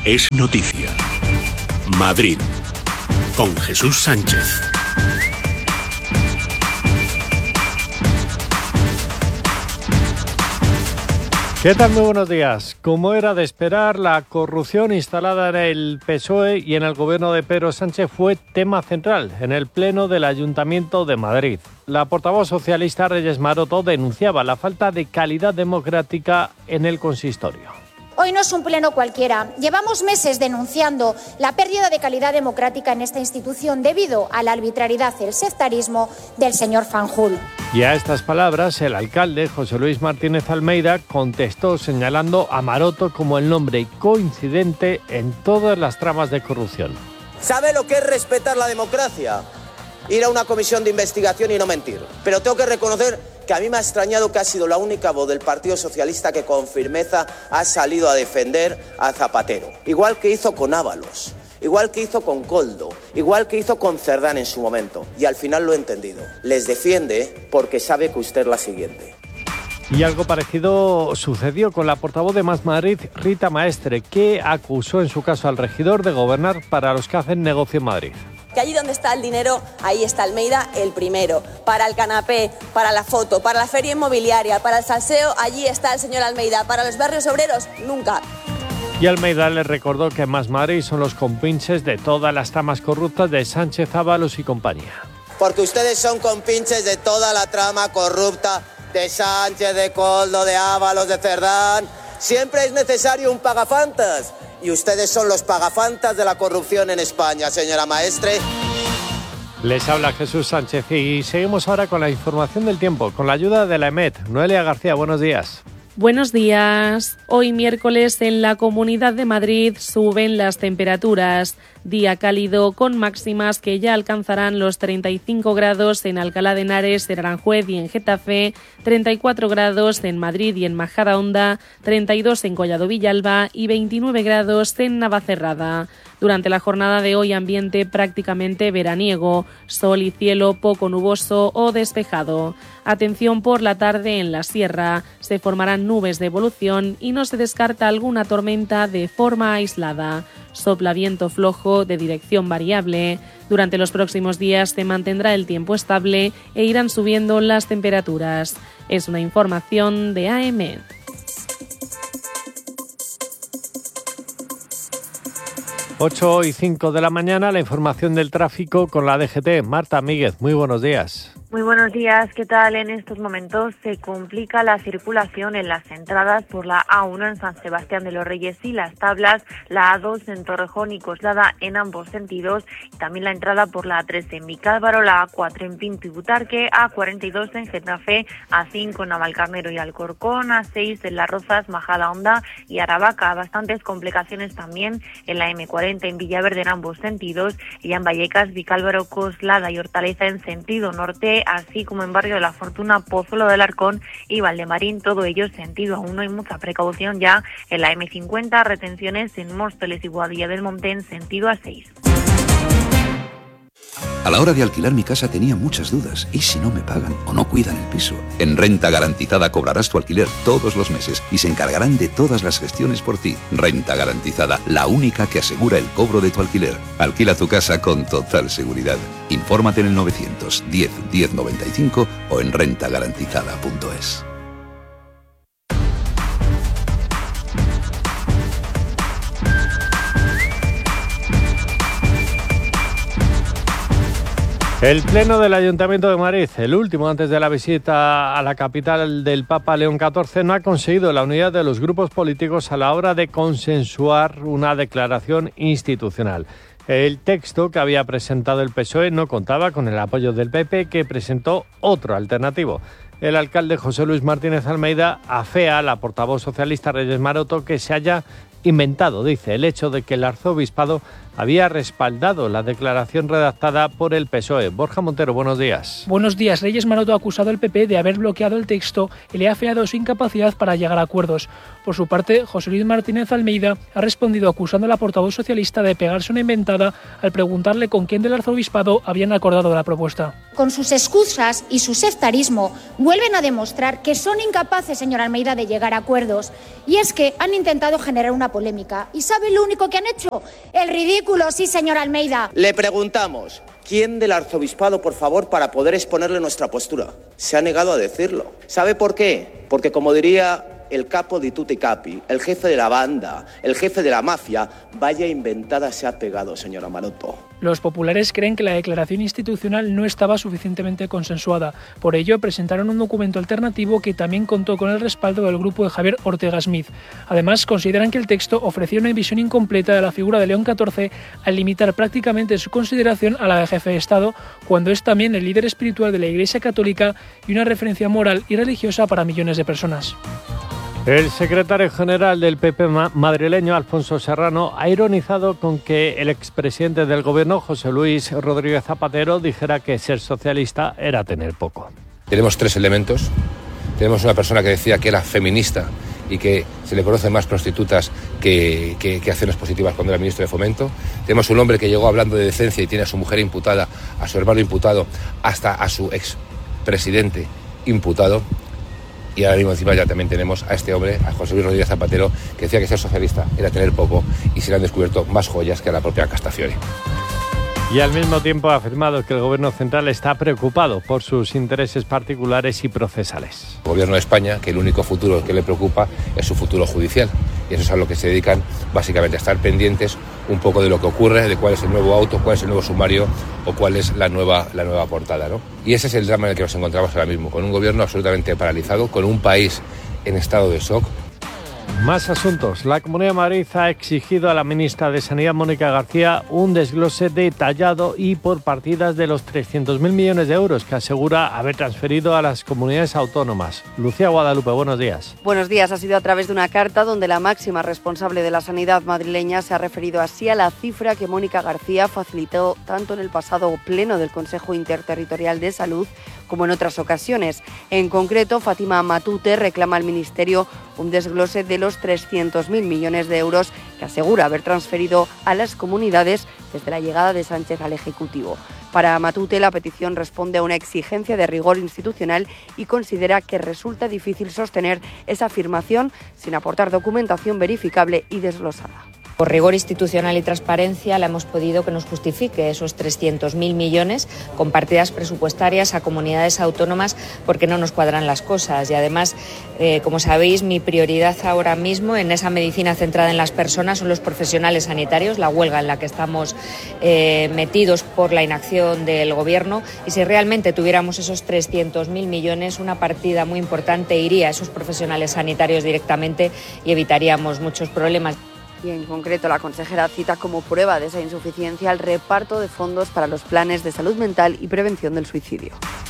es noticia. Madrid, con Jesús Sánchez. ¿Qué tal? Muy buenos días. Como era de esperar, la corrupción instalada en el PSOE y en el gobierno de Pedro Sánchez fue tema central en el Pleno del Ayuntamiento de Madrid. La portavoz socialista Reyes Maroto denunciaba la falta de calidad democrática en el consistorio. Hoy no es un pleno cualquiera. Llevamos meses denunciando la pérdida de calidad democrática en esta institución debido a la arbitrariedad y el sectarismo del señor Fanjul. Y a estas palabras, el alcalde, José Luis Martínez Almeida, contestó señalando a Maroto como el nombre coincidente en todas las tramas de corrupción. ¿Sabe lo que es respetar la democracia? Ir a una comisión de investigación y no mentir. Pero tengo que reconocer que a mí me ha extrañado que ha sido la única voz del Partido Socialista que con firmeza ha salido a defender a Zapatero. Igual que hizo con Ábalos, igual que hizo con Koldo, igual que hizo con Cerdán en su momento. Y al final lo he entendido. Les defiende porque sabe que usted es la siguiente. Y algo parecido sucedió con la portavoz de Más Madrid, Rita Maestre, que acusó en su caso al regidor de gobernar para los que hacen negocio en Madrid. Que allí donde está el dinero, ahí está Almeida el primero. Para el canapé, para la foto, para la feria inmobiliaria, para el salseo, allí está el señor Almeida. Para los barrios obreros, nunca. Y Almeida le recordó que Más Madrid son los compinches de todas las tramas corruptas de Sánchez, Ábalos y compañía. Porque ustedes son compinches de toda la trama corrupta de Sánchez, de Koldo, de Ábalos, de Cerdán. Siempre es necesario un pagafantas. Y ustedes son los pagafantas de la corrupción en España, señora Maestre. Les habla Jesús Sánchez y seguimos ahora con la información del tiempo, con la ayuda de la EMET. Noelia García, buenos días. Buenos días. Hoy miércoles en la Comunidad de Madrid suben las temperaturas. Día cálido con máximas que ya alcanzarán los 35 grados en Alcalá de Henares, en Aranjuez y en Getafe, 34 grados en Madrid y en Majadahonda, 32 en Collado Villalba y 29 grados en Navacerrada. Durante la jornada de hoy ambiente prácticamente veraniego, sol y cielo poco nuboso o despejado. Atención por la tarde en la sierra, se formarán nubes de evolución y no se descarta alguna tormenta de forma aislada. Sopla viento flojo de dirección variable. Durante los próximos días se mantendrá el tiempo estable e irán subiendo las temperaturas. Es una información de AEMET. 8:05 de la mañana, la información del tráfico con la DGT. Marta Míguez, muy buenos días. Muy buenos días, ¿qué tal? En estos momentos se complica la circulación en las entradas por la A1 en San Sebastián de los Reyes y Las Tablas, la A2 en Torrejón y Coslada en ambos sentidos, y también la entrada por la A3 en Vicálvaro, la A4 en Pinto y Butarque, A42 en Getafe, A5 en Navalcarnero y Alcorcón, A6 en Las Rozas, Majadahonda y Aravaca. Bastantes complicaciones también en la M40 en Villaverde en ambos sentidos, y en Vallecas, Vicálvaro, Coslada y Hortaleza en sentido norte, así como en Barrio de la Fortuna, Pozuelo del Arcón y Valdemarín, todo ello sentido A1. Hay mucha precaución ya en la M50, retenciones en Móstoles y Boadilla del Monte en sentido A6. A la hora de alquilar mi casa tenía muchas dudas. ¿Y si no me pagan o no cuidan el piso? En Renta Garantizada cobrarás tu alquiler todos los meses y se encargarán de todas las gestiones por ti. Renta Garantizada, la única que asegura el cobro de tu alquiler. Alquila tu casa con total seguridad. Infórmate en el 910 1095 o en rentagarantizada.es. El Pleno del Ayuntamiento de Madrid, el último antes de la visita a la capital del Papa León XIV, no ha conseguido la unidad de los grupos políticos a la hora de consensuar una declaración institucional. El texto que había presentado el PSOE no contaba con el apoyo del PP, que presentó otro alternativo. El alcalde José Luis Martínez Almeida afea a la portavoz socialista Reyes Maroto que se haya inventado, dice, el hecho de que el arzobispado había respaldado la declaración redactada por el PSOE. Borja Montero, buenos días. Buenos días. Reyes Maroto ha acusado al PP de haber bloqueado el texto y le ha afeado su incapacidad para llegar a acuerdos. Por su parte, José Luis Martínez Almeida ha respondido acusando a la portavoz socialista de pegarse una inventada al preguntarle con quién del arzobispado habían acordado la propuesta. Con sus excusas y su sectarismo vuelven a demostrar que son incapaces, señor Almeida, de llegar a acuerdos. Y es que han intentado generar una polémica. ¿Y sabe lo único que han hecho? El ridículo, sí, señor Almeida. Le preguntamos, ¿quién del arzobispado, por favor, para poder exponerle nuestra postura? Se ha negado a decirlo. ¿Sabe por qué? Porque, como diría el capo di tutti capi, el jefe de la banda, el jefe de la mafia, vaya inventada se ha pegado, señora Maroto. Los populares creen que la declaración institucional no estaba suficientemente consensuada. Por ello, presentaron un documento alternativo que también contó con el respaldo del grupo de Javier Ortega Smith. Además, consideran que el texto ofrecía una visión incompleta de la figura de León XIV al limitar prácticamente su consideración a la de jefe de Estado, cuando es también el líder espiritual de la Iglesia Católica y una referencia moral y religiosa para millones de personas. El secretario general del PP madrileño, Alfonso Serrano, ha ironizado con que el expresidente del gobierno, José Luis Rodríguez Zapatero, dijera que ser socialista era tener poco. Tenemos tres elementos. Tenemos una persona que decía que era feminista y que se le conocen más prostitutas que acciones positivas cuando era ministro de Fomento. Tenemos un hombre que llegó hablando de decencia y tiene a su mujer imputada, a su hermano imputado, hasta a su expresidente imputado. Y ahora mismo encima ya también tenemos a este hombre, a José Luis Rodríguez Zapatero, que decía que ser socialista era tener poco y se le han descubierto más joyas que a la propia Castafiore. Y al mismo tiempo ha afirmado que el gobierno central está preocupado por sus intereses particulares y procesales. El gobierno de España, que el único futuro que le preocupa es su futuro judicial. Y eso es a lo que se dedican básicamente a estar pendientes un poco de lo que ocurre, de cuál es el nuevo auto, cuál es el nuevo sumario o cuál es la nueva portada, ¿no? Y ese es el drama en el que nos encontramos ahora mismo, con un gobierno absolutamente paralizado, con un país en estado de shock. Más asuntos. La Comunidad de Madrid ha exigido a la ministra de Sanidad, Mónica García, un desglose detallado y por partidas de los 300.000 millones de euros que asegura haber transferido a las comunidades autónomas. Lucía Guadalupe, buenos días. Buenos días. Ha sido a través de una carta donde la máxima responsable de la sanidad madrileña se ha referido así a la cifra que Mónica García facilitó tanto en el pasado pleno del Consejo Interterritorial de Salud como en otras ocasiones. En concreto, Fátima Matute reclama al Ministerio un desglose de los 300.000 millones de euros que asegura haber transferido a las comunidades desde la llegada de Sánchez al Ejecutivo. Para Matute, la petición responde a una exigencia de rigor institucional y considera que resulta difícil sostener esa afirmación sin aportar documentación verificable y desglosada. Por rigor institucional y transparencia la hemos pedido que nos justifique esos 300.000 millones con partidas presupuestarias a comunidades autónomas porque no nos cuadran las cosas. Y además, como sabéis, mi prioridad ahora mismo en esa medicina centrada en las personas son los profesionales sanitarios, la huelga en la que estamos metidos por la inacción del Gobierno. Y si realmente tuviéramos esos 300.000 millones, una partida muy importante iría a esos profesionales sanitarios directamente y evitaríamos muchos problemas. Y en concreto la consejera cita como prueba de esa insuficiencia el reparto de fondos para los planes de salud mental y prevención del suicidio.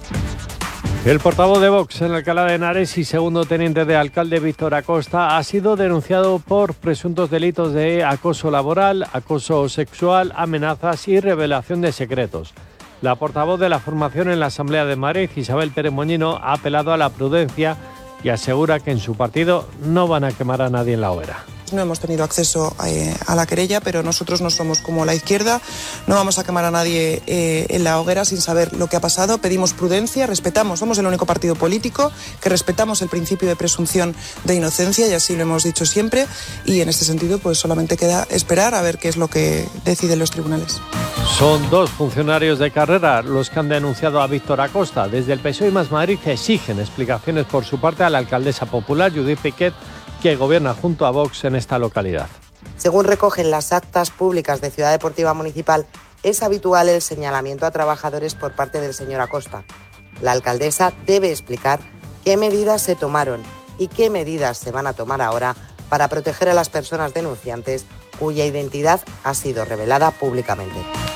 El portavoz de Vox en Alcalá de Henares y segundo teniente de alcalde Víctor Acosta ha sido denunciado por presuntos delitos de acoso laboral, acoso sexual, amenazas y revelación de secretos. La portavoz de la formación en la Asamblea de Madrid, Isabel Pérez Moñino, ha apelado a la prudencia y asegura que en su partido no van a quemar a nadie en la hoguera. No hemos tenido acceso a la querella, pero nosotros no somos como la izquierda, no vamos a quemar a nadie en la hoguera sin saber lo que ha pasado. Pedimos prudencia, respetamos, somos el único partido político que respetamos el principio de presunción de inocencia y así lo hemos dicho siempre, y en este sentido pues solamente queda esperar a ver qué es lo que deciden los tribunales. Son dos funcionarios de carrera los que han denunciado a Víctor Acosta. Desde el PSOE y Más Madrid exigen explicaciones por su parte a la alcaldesa popular Judith Piquet, que gobierna junto a Vox en esta localidad. Según recogen las actas públicas de Ciudad Deportiva Municipal, es habitual el señalamiento a trabajadores por parte del señor Acosta. La alcaldesa debe explicar qué medidas se tomaron y qué medidas se van a tomar ahora para proteger a las personas denunciantes cuya identidad ha sido revelada públicamente.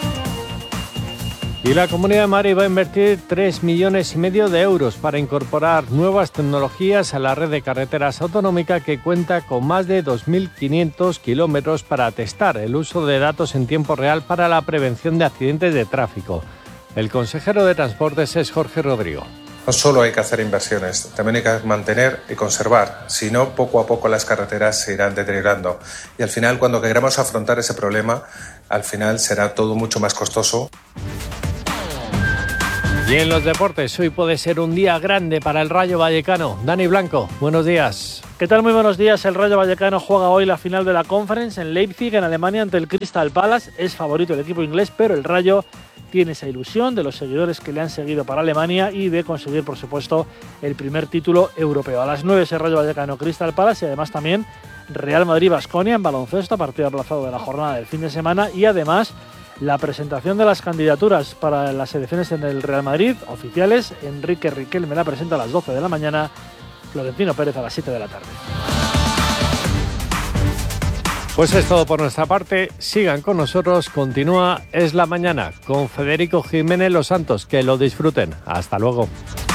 Y la Comunidad de Madrid va a invertir 3,5 millones de euros para incorporar nuevas tecnologías a la red de carreteras autonómica que cuenta con más de 2.500 kilómetros para testar el uso de datos en tiempo real para la prevención de accidentes de tráfico. El consejero de Transportes es Jorge Rodrigo. No solo hay que hacer inversiones, también hay que mantener y conservar, si no, poco a poco las carreteras se irán deteriorando. Y al final, cuando queramos afrontar ese problema, al final será todo mucho más costoso. Y Y en los deportes, hoy puede ser un día grande para el Rayo Vallecano. Dani Blanco, buenos días. ¿Qué tal? Muy buenos días. El Rayo Vallecano juega hoy la final de la Conference en Leipzig, en Alemania, ante el Crystal Palace. Es favorito el equipo inglés, pero el Rayo tiene esa ilusión de los seguidores que le han seguido para Alemania y de conseguir, por supuesto, el primer título europeo. A las 9 es el Rayo Vallecano Crystal Palace y además también Real Madrid-Baskonia en baloncesto, partido aplazado de la jornada del fin de semana, y además la presentación de las candidaturas para las elecciones en el Real Madrid, oficiales. Enrique Riquelme la presenta a las 12 de la mañana, Florentino Pérez a las 7 de la tarde. Pues es todo por nuestra parte. Sigan con nosotros. Continúa Es la Mañana con Federico Jiménez Los Santos. Que lo disfruten. Hasta luego.